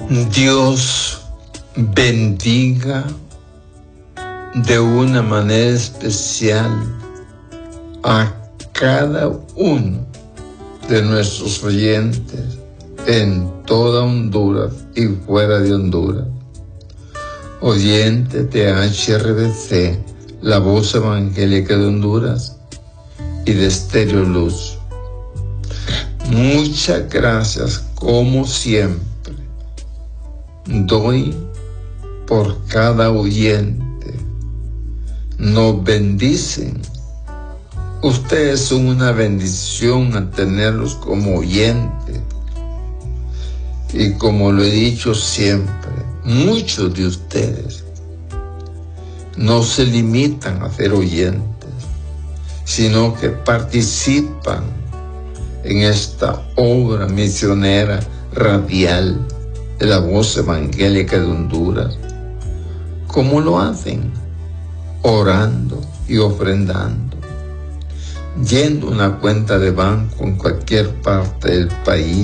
Dios bendiga de una manera especial a cada uno de nuestros oyentes en toda Honduras y fuera de Honduras. Oyentes de HRBC, la voz evangélica de Honduras, y de Estéreo Luz. Muchas gracias, como siempre. Doy por cada oyente. Nos bendicen. Ustedes son una bendición a tenerlos como oyentes. Y como lo he dicho siempre, muchos de ustedes no se limitan a ser oyentes, sino que participan en esta obra misionera radial de la voz evangélica de Honduras. ¿Cómo lo hacen? Orando y ofrendando, yendo a una cuenta de banco en cualquier parte del país,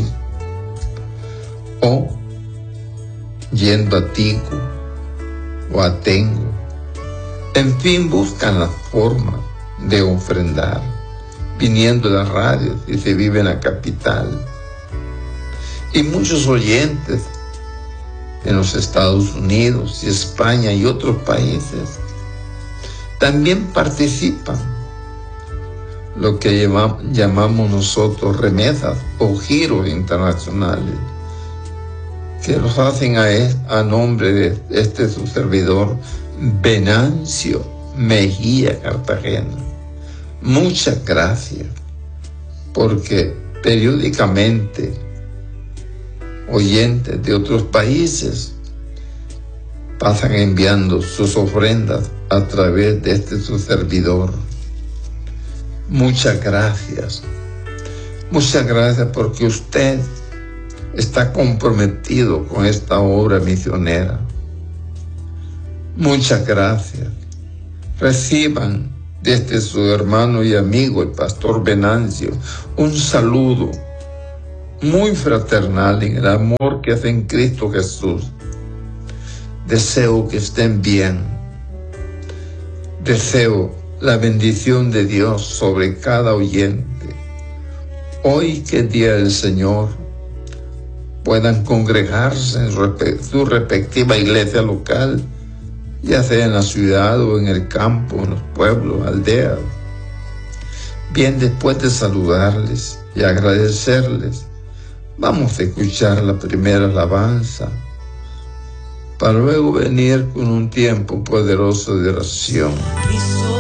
o yendo a Tigo o a Tengo. En fin, buscan la forma de ofrendar, viniendo de la radio si se vive en la capital. Y muchos oyentes en los Estados Unidos y España y otros países también participan, lo que llamamos nosotros remesas o giros internacionales, que los hacen a nombre de su servidor Venancio Mejía Cartagena. Muchas gracias, porque periódicamente oyentes de otros países pasan enviando sus ofrendas a través de su servidor. Muchas gracias. Muchas gracias porque usted está comprometido con esta obra misionera. Muchas gracias. Reciban desde su hermano y amigo, el pastor Venancio, un saludo muy fraternal en el amor que hace en Cristo Jesús. Deseo que estén bien. Deseo la bendición de Dios sobre cada oyente. Hoy, que es Día del Señor, puedan congregarse en su respectiva iglesia local, ya sea en la ciudad o en el campo, en los pueblos, aldeas. Bien, después de saludarles y agradecerles, vamos a escuchar la primera alabanza, para luego venir con un tiempo poderoso de oración.